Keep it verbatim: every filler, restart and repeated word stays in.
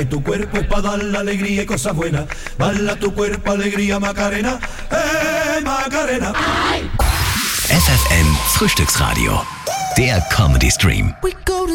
Tu cuerpo es para dar la alegría y cosas buenas. Bala tu cuerpo, alegría, Macarena. Eh, Macarena. F F M Frühstücksradio. Der Comedy Stream.